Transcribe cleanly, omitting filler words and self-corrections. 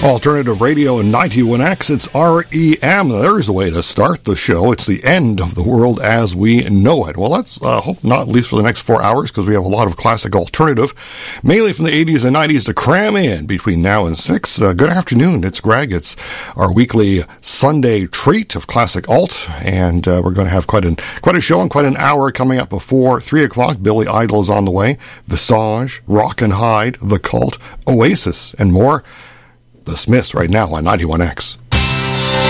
Alternative Radio and 91X, it's REM. There's a way to start the show. It's the end of the world as we know it. Well, let's hope not, at least for the next 4 hours, because we have a lot of classic alternative, mainly from the 80s and 90s, to cram in between now and 6. Good afternoon. It's Greg. It's our weekly Sunday treat of classic alt, and we're going to have quite a show and quite an hour coming up before 3 o'clock. Billy Idol is on the way. Visage, Rock and Hide, The Cult, Oasis, and more. The Smiths right now on 91X.